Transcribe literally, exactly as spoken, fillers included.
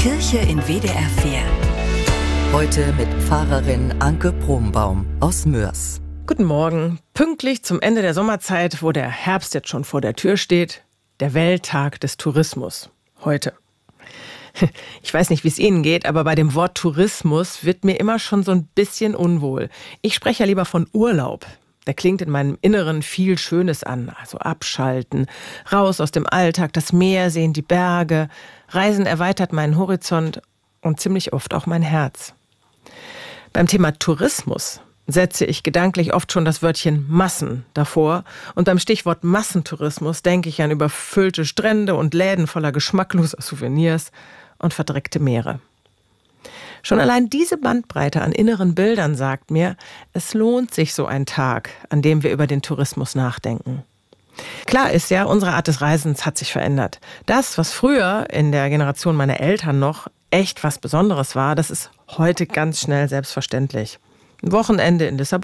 Kirche in W D R vier. Heute mit Pfarrerin Anke Brombaum aus Mörs. Guten Morgen. Pünktlich zum Ende der Sommerzeit, wo der Herbst jetzt schon vor der Tür steht, der Welttag des Tourismus. Heute. Ich weiß nicht, wie es Ihnen geht, aber bei dem Wort Tourismus wird mir immer schon so ein bisschen unwohl. Ich spreche ja lieber von Urlaub. Der klingt in meinem Inneren viel Schönes an. Also abschalten, raus aus dem Alltag, das Meer sehen, die Berge. Reisen erweitert meinen Horizont und ziemlich oft auch mein Herz. Beim Thema Tourismus setze ich gedanklich oft schon das Wörtchen Massen davor. Und beim Stichwort Massentourismus denke ich an überfüllte Strände und Läden voller geschmackloser Souvenirs und verdreckte Meere. Schon allein diese Bandbreite an inneren Bildern sagt mir, es lohnt sich so ein Tag, an dem wir über den Tourismus nachdenken. Klar ist ja, unsere Art des Reisens hat sich verändert. Das, was früher in der Generation meiner Eltern noch echt was Besonderes war, das ist heute ganz schnell selbstverständlich. Ein Wochenende in Lissabon